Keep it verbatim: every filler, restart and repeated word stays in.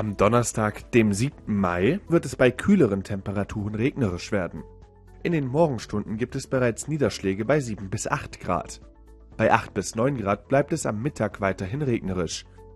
Am Donnerstag, dem siebten Mai, wird es bei kühleren Temperaturen regnerisch werden. In den Morgenstunden gibt es bereits Niederschläge bei sieben bis acht Grad. Bei acht bis neun Grad bleibt es am Mittag weiterhin regnerisch.